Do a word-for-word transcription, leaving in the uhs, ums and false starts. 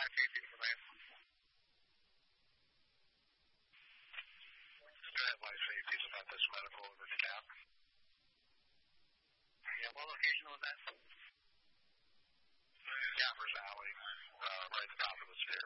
Go ahead, life safety is about this medical over the cap. Yeah, what location was that? Gaffers Alley, uh, right at the top of the stairs.